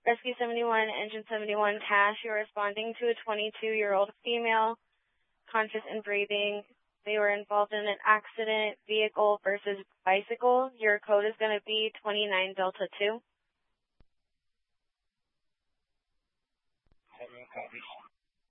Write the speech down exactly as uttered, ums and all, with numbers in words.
Rescue seventy-one, Engine seventy-one, Tash, you're responding to a twenty-two-year-old female, conscious and breathing. They were involved in an accident, vehicle versus bicycle. Your code is going to be twenty-nine Delta two. Copy.